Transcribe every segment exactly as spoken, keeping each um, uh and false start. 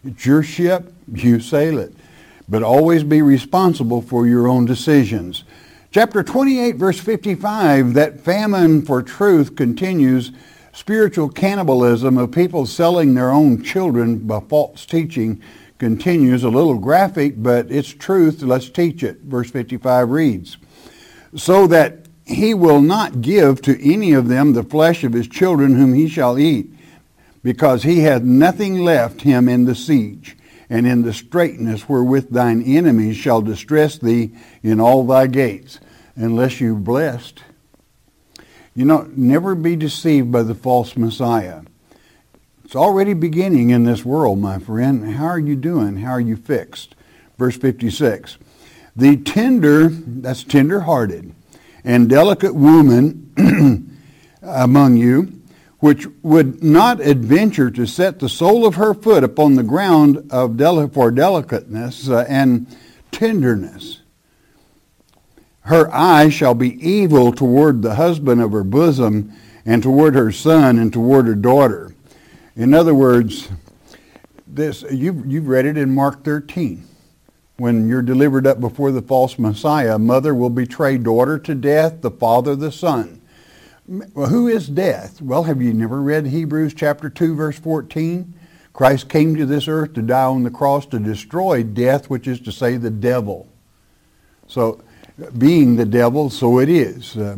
It's your ship, you sail it. But always be responsible for your own decisions. Chapter twenty-eight, verse fifty-five, that famine for truth continues. Spiritual cannibalism of people selling their own children by false teaching continues. A little graphic, but it's truth. Let's teach it. Verse fifty-five reads, so that he will not give to any of them the flesh of his children whom he shall eat, because he hath nothing left him in the siege, and in the straitness wherewith thine enemies shall distress thee in all thy gates, unless you're blessed. You know, never be deceived by the false Messiah. It's already beginning in this world, my friend. How are you doing? How are you fixed? Verse fifty-six, the tender, that's tender-hearted, and delicate woman among you, which would not adventure to set the sole of her foot upon the ground of deli- for delicateness uh, and tenderness. Her eye shall be evil toward the husband of her bosom, and toward her son, and toward her daughter. In other words, this you've, you've read it in Mark thirteen. When you're delivered up before the false Messiah, mother will betray daughter to death, the father the son. Well, who is death? Well, have you never read Hebrews chapter two, verse fourteen? Christ came to this earth to die on the cross to destroy death, which is to say the devil. So, being the devil, so it is. Uh,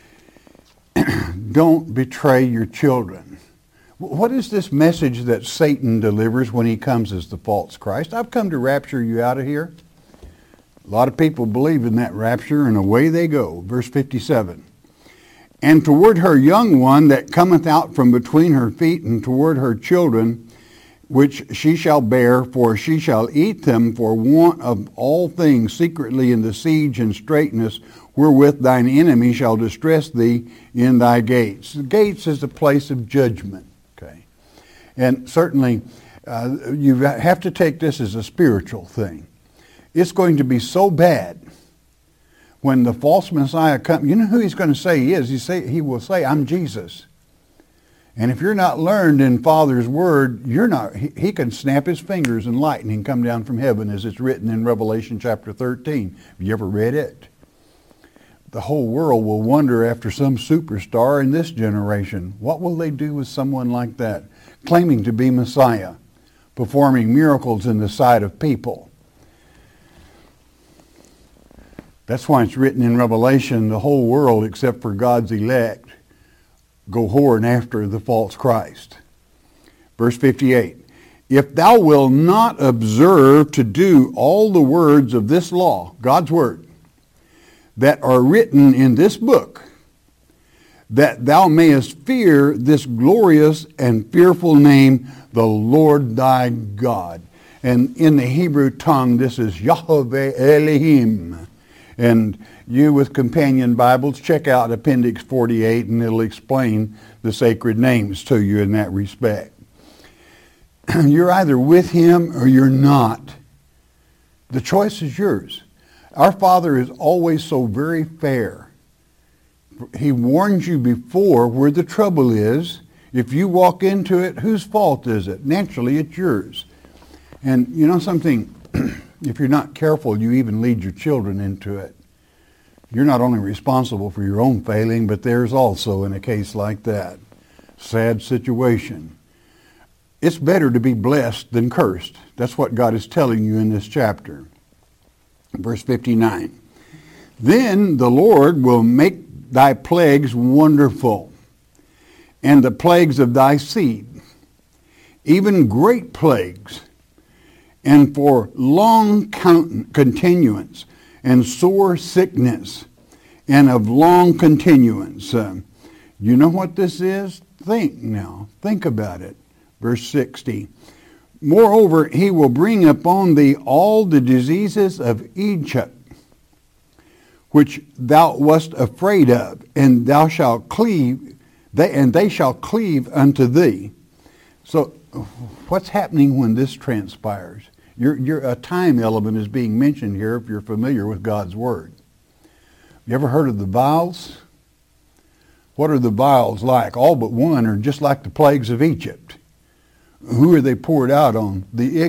don't betray your children. What is this message that Satan delivers when he comes as the false Christ? I've come to rapture you out of here. A lot of people believe in that rapture, and away they go. Verse fifty-seven. And toward her young one that cometh out from between her feet, and toward her children, which she shall bear, for she shall eat them for want of all things secretly in the siege and straitness, wherewith thine enemy shall distress thee in thy gates. The gates is the place of judgment. Okay, and certainly uh, you have to take this as a spiritual thing. It's going to be so bad when the false Messiah comes. You know who he's going to say he is? He say he will say, "I'm Jesus." And if you're not learned in Father's Word, you're not. He, he can snap his fingers and lightning come down from heaven, as it's written in Revelation chapter thirteen. Have you ever read it? The whole world will wonder after some superstar in this generation. What will they do with someone like that, claiming to be Messiah, performing miracles in the sight of people? That's why it's written in Revelation, the whole world except for God's elect go whoring after the false Christ. Verse fifty-eight, if thou wilt not observe to do all the words of this law, God's word, that are written in this book, that thou mayest fear this glorious and fearful name, the Lord thy God. And in the Hebrew tongue, this is Yahweh Elohim. And you with companion Bibles, check out Appendix forty-eight, and it'll explain the sacred names to you in that respect. You're either with him or you're not. The choice is yours. Our Father is always so very fair. He warns you before where the trouble is. If you walk into it, whose fault is it? Naturally, it's yours. And you know something? If you're not careful, you even lead your children into it. You're not only responsible for your own failing, but theirs also in a case like that. Sad situation. It's better to be blessed than cursed. That's what God is telling you in this chapter. Verse fifty-nine. Then the Lord will make thy plagues wonderful, and the plagues of thy seed, even great plagues, and for long continuance, and sore sickness, and of long continuance. Uh, you know what this is? Think now. Think about it. Verse sixty. Moreover, he will bring upon thee all the diseases of Egypt, which thou wast afraid of, and thou shalt cleave, they, and they shall cleave unto thee. So, what's happening when this transpires? Your, your, a time element is being mentioned here if you're familiar with God's Word. You ever heard of the vials? What are the vials like? All but one are just like the plagues of Egypt. Who are they poured out on? The